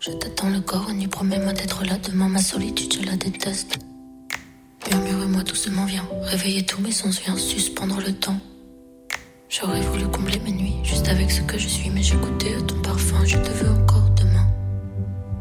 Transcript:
Je t'attends le corps nu, promets-moi d'être là demain. Ma solitude, je la déteste. Murmure-moi doucement, viens réveiller tous mes sens, viens suspendre le temps. J'aurais voulu combler mes nuits juste avec ce que je suis, mais j'ai goûté à ton parfum. Je te veux